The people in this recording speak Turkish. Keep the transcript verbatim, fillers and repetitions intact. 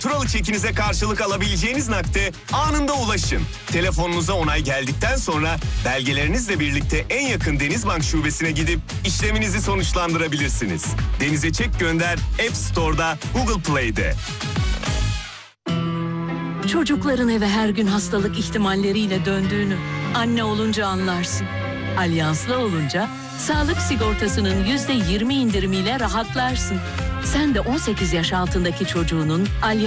Turalı çekinize karşılık alabileceğiniz nakde anında ulaşın. Telefonunuza onay geldikten sonra belgelerinizle birlikte en yakın Denizbank şubesine gidip işleminizi sonuçlandırabilirsiniz. Denize Çek Gönder App Store'da, Google Play'de. Çocukların eve her gün hastalık ihtimalleriyle döndüğünü anne olunca anlarsın. Alyanslı olunca sağlık sigortasının yüzde yirmi indirimiyle rahatlarsın. Sen de on sekiz yaş altındaki çocuğunun Alyanslı